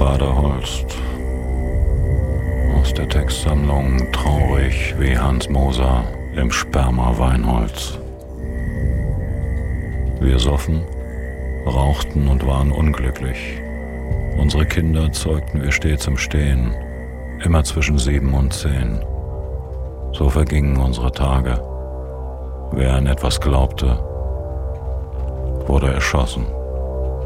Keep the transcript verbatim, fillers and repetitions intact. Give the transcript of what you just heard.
Bader Holst. Aus der Textsammlung Traurig wie Hans Moser im Sperma Weinholz. Wir soffen, rauchten und waren unglücklich. Unsere Kinder zeugten wir stets im Stehen, immer zwischen sieben und zehn. So vergingen unsere Tage. Wer an etwas glaubte, wurde erschossen.